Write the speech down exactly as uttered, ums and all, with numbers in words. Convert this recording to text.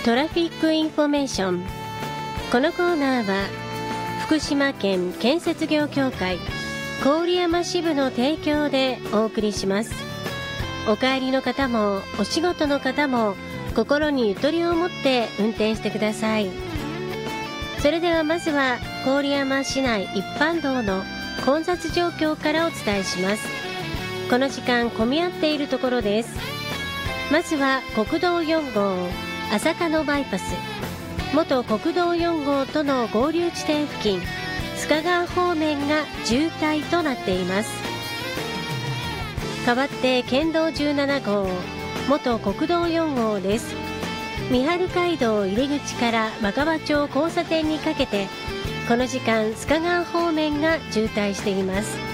トラフィックインフォメーション。このコーナーは福島県建設業協会郡山支部の提供でお送りします。お帰りの方もお仕事の方も心にゆとりを持って運転してください。それではまずは郡山市内一般道の混雑状況からお伝えします。この時間混み合っているところです。まずは国道よん号朝香野バイパス、元国道よん号との合流地点付近、須賀川方面が渋滞となっています。代わって県道じゅうなな号元国道よん号です。三春街道入り口から若葉町交差点にかけてこの時間須賀川方面が渋滞しています。